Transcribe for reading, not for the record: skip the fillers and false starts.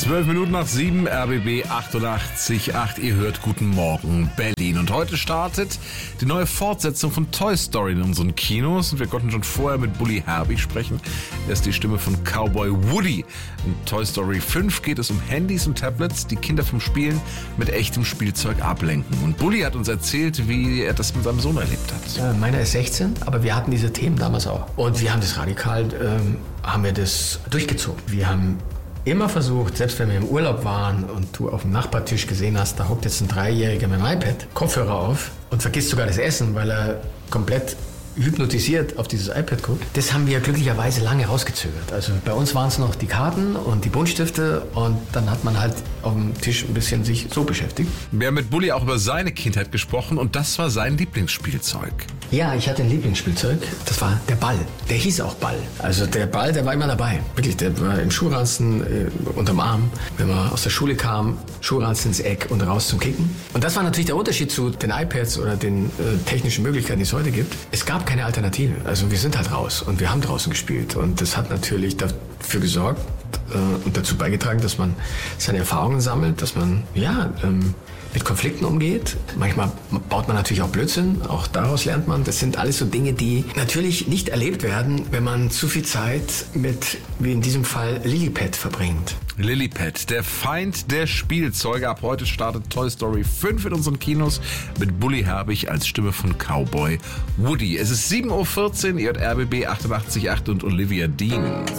7:12, RBB 88.8. Ihr hört Guten Morgen Berlin. Und heute startet die neue Fortsetzung von Toy Story in unseren Kinos. Und wir konnten schon vorher mit Bully Herbig sprechen. Er ist die Stimme von Cowboy Woody. In Toy Story 5 geht es um Handys und Tablets, die Kinder vom Spielen mit echtem Spielzeug ablenken. Und Bully hat uns erzählt, wie er das mit seinem Sohn erlebt hat. Meiner ist 16, aber wir hatten diese Themen damals auch. Und wir haben das radikal, haben wir das durchgezogen. Wir haben immer versucht, selbst wenn wir im Urlaub waren und du auf dem Nachbartisch gesehen hast, da hockt jetzt ein Dreijähriger mit dem iPad, Kopfhörer auf und vergisst sogar das Essen, weil er komplett hypnotisiert auf dieses iPad guckt. Das haben wir glücklicherweise lange rausgezögert. Also bei uns waren es noch die Karten und die Buntstifte und dann hat man halt auf dem Tisch ein bisschen sich so beschäftigt. Wir haben mit Bully auch über seine Kindheit gesprochen und das war sein Lieblingsspielzeug. Ja, ich hatte ein Lieblingsspielzeug. Das war der Ball. Der hieß auch Ball. Also der Ball, der war immer dabei. Wirklich, der war im Schuhranzen, unterm Arm. Wenn man aus der Schule kam, Schuhranzen ins Eck und raus zum Kicken. Und das war natürlich der Unterschied zu den iPads oder den technischen Möglichkeiten, die es heute gibt. Es gab keine Alternative. Also wir sind halt raus und wir haben draußen gespielt. Und das hat natürlich dafür gesorgt und dazu beigetragen, dass man seine Erfahrungen sammelt, dass man, mit Konflikten umgeht. Manchmal baut man natürlich auch Blödsinn, auch daraus lernt man. Das sind alles so Dinge, die natürlich nicht erlebt werden, wenn man zu viel Zeit mit, wie in diesem Fall, Lilliput verbringt. Lilliput, der Feind der Spielzeuge. Ab heute startet Toy Story 5 in unseren Kinos mit Bully Herbig als Stimme von Cowboy Woody. Es ist 7:14 Uhr, ihr hört RBB 88.8 und Olivia Dean.